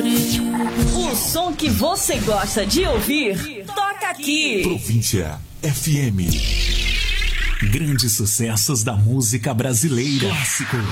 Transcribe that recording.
O som que você gosta de ouvir, toca aqui. Província FM. Grandes sucessos da música brasileira. Clássico.